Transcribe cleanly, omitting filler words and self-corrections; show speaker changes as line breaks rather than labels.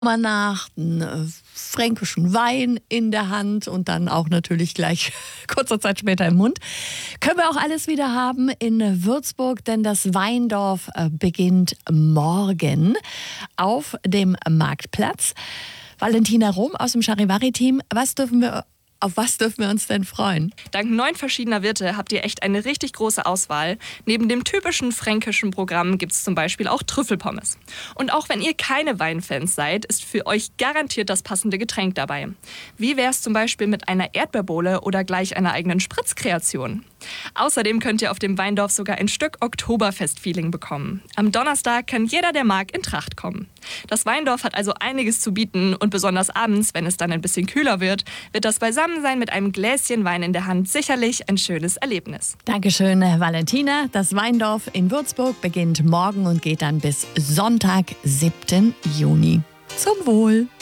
Mal nach einem fränkischen Wein in der Hand und dann auch natürlich gleich kurze Zeit später im Mund. Können wir auch alles wieder haben in Würzburg, denn das Weindorf beginnt morgen auf dem Marktplatz. Valentina Rohm aus dem Charivari-Team, auf was dürfen wir uns denn freuen?
Dank 9 verschiedener Wirte habt ihr echt eine richtig große Auswahl. Neben dem typischen fränkischen Programm gibt es zum Beispiel auch Trüffelpommes. Und auch wenn ihr keine Weinfans seid, ist für euch garantiert das passende Getränk dabei. Wie wär's zum Beispiel mit einer Erdbeerbowle oder gleich einer eigenen Spritzkreation? Außerdem könnt ihr auf dem Weindorf sogar ein Stück Oktoberfest-Feeling bekommen. Am Donnerstag kann jeder, der mag, in Tracht kommen. Das Weindorf hat also einiges zu bieten und besonders abends, wenn es dann ein bisschen kühler wird das Beisammensein mit einem Gläschen Wein in der Hand sicherlich ein schönes Erlebnis.
Dankeschön, Valentina. Das Weindorf in Würzburg beginnt morgen und geht dann bis Sonntag, 7. Juni. Zum Wohl!